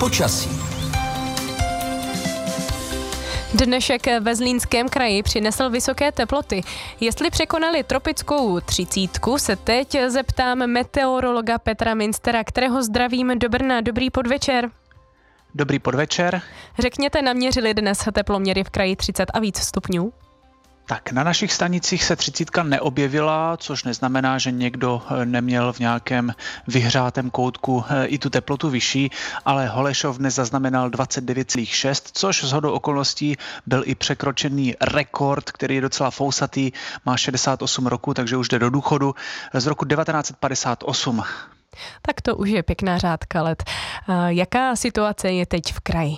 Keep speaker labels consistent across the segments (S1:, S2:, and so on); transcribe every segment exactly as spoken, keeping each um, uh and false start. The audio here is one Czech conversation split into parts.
S1: počasí.
S2: Dnešek ve Zlínském kraji přinesl vysoké teploty. Jestli překonali tropickou třicítku, se teď zeptám meteorologa Petra Minstera, kterého zdravím do Brna. Dobrý podvečer.
S3: Dobrý podvečer.
S2: Řekněte, naměřili dnes teploměry v kraji třicet a víc stupňů?
S3: Tak na našich stanicích se třicítka neobjevila, což neznamená, že někdo neměl v nějakém vyhřátém koutku i tu teplotu vyšší, ale Holešov dnes zaznamenal dvacet devět celá šest, což shodou okolností byl i překročený rekord, který je docela fousatý, má šedesát osm roku, takže už jde do důchodu, z roku devatenáct set padesát osm.
S2: Tak to už je pěkná řádka let. Jaká situace je teď v kraji?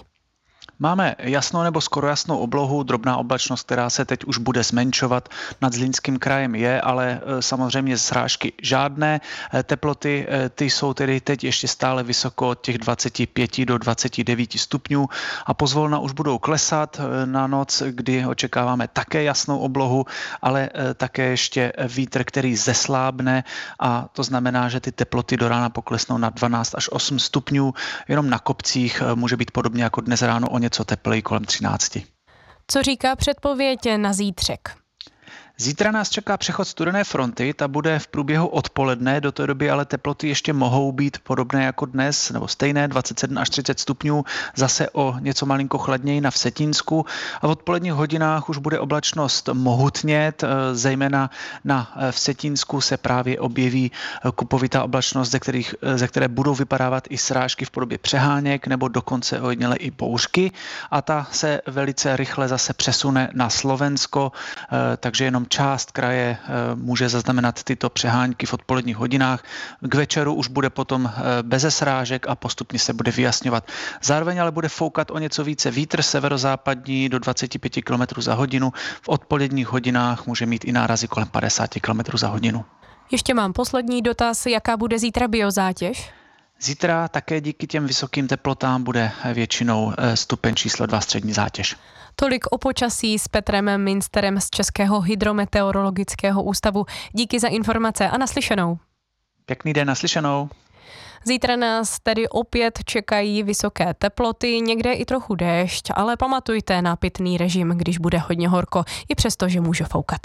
S3: Máme jasnou nebo skoro jasnou oblohu, drobná oblačnost, která se teď už bude zmenšovat. Nad Zlínským krajem je, ale samozřejmě srážky žádné. Teploty ty jsou tedy teď ještě stále vysoko od těch dvacet pět do dvacet devět stupňů a pozvolna už budou klesat na noc, kdy očekáváme také jasnou oblohu, ale také ještě vítr, který zeslábne, a to znamená, že ty teploty do rána poklesnou na dvanáct až osm stupňů. Jenom na kopcích může být podobně jako dnes ráno o něco tepleji, kolem třinácti.
S2: Co říká předpověď na zítřek?
S3: Zítra nás čeká přechod studené fronty, ta bude v průběhu odpoledne, do té doby ale teploty ještě mohou být podobné jako dnes, nebo stejné, dvacet sedm až třicet stupňů, zase o něco malinko chladněji na Vsetínsku, a v odpoledních hodinách už bude oblačnost mohutnět, zejména na Vsetínsku se právě objeví kupovitá oblačnost, ze, kterých, ze které budou vypadávat i srážky v podobě přeháněk nebo dokonce ojediněle i bouřky, a ta se velice rychle zase přesune na Slovensko, takže jenom část kraje může zaznamenat tyto přehánky v odpoledních hodinách. K večeru už bude potom beze srážek a postupně se bude vyjasňovat. Zároveň ale bude foukat o něco více vítr severozápadní do dvacet pět kilometrů za hodinu. V odpoledních hodinách může mít i nárazy kolem padesát kilometrů za hodinu.
S2: Ještě mám poslední dotaz. Jaká bude zítra biozátěž?
S3: Zítra také díky těm vysokým teplotám bude většinou stupeň číslo dva střední zátěž.
S2: Tolik o počasí s Petrem Minsterem z Českého hydrometeorologického ústavu. Díky za informace a naslyšenou.
S3: Pěkný den, naslyšenou.
S2: Zítra nás tedy opět čekají vysoké teploty, někde i trochu déšť, ale pamatujte na pitný režim, když bude hodně horko, i přesto, že může foukat.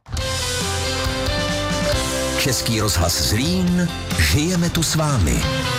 S1: Český rozhlas Zlín, žijeme tu s vámi.